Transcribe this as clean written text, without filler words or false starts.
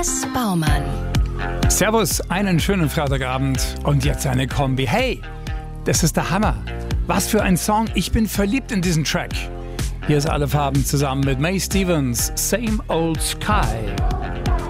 S. Baumann. Servus, einen schönen Freitagabend und jetzt eine Kombi. Hey, das ist der Hammer. Was für ein Song. Ich bin verliebt in diesen Track. Hier ist Alle Farben zusammen mit May Stevens, Same Old Sky.